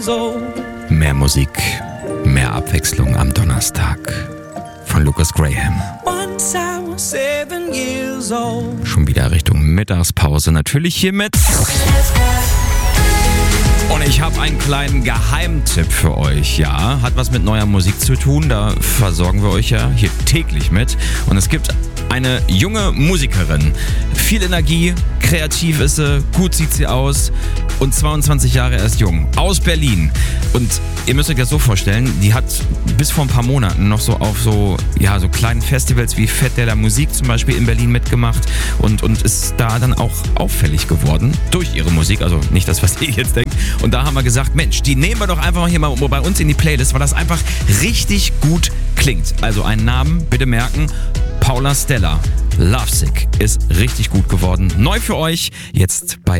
Mehr Musik, mehr Abwechslung am Donnerstag. Von Lucas Graham. Schon wieder Richtung Mittagspause. Natürlich hier mit. Und ich habe einen kleinen Geheimtipp für euch, ja. Hat was mit neuer Musik zu tun, da versorgen wir euch ja hier täglich mit. Und es gibt eine junge Musikerin. Viel Energie, kreativ ist sie, gut sieht sie aus und 22 Jahre erst jung. Aus Berlin. Und ihr müsst euch das so vorstellen, die hat bis vor ein paar Monaten noch so auf so kleinen Festivals wie Fête de la Musique zum Beispiel in Berlin mitgemacht und ist da dann auch auffällig geworden durch ihre Musik. Also nicht das, was ihr jetzt denkt. Und da haben wir gesagt, Mensch, die nehmen wir doch einfach mal hier mal bei uns in die Playlist, weil das einfach richtig gut klingt. Also einen Namen bitte merken, Paula Stella. Lovesick ist richtig gut geworden. Neu für euch, jetzt bei